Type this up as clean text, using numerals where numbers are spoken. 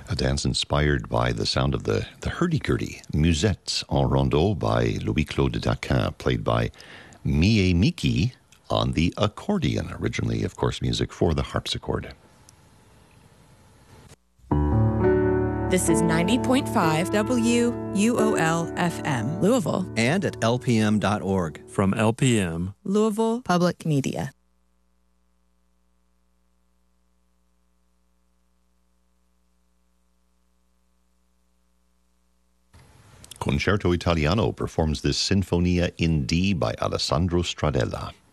A dance inspired by the sound of the hurdy-gurdy, Musette en Rondeau by Louis-Claude Daquin, played by Mie Miki on the accordion, originally, of course, music for the harpsichord. This is 90.5 WUOL-FM, Louisville. And at lpm.org. From LPM, Louisville Public Media. Concerto Italiano performs this Sinfonia in D by Alessandro Stradella.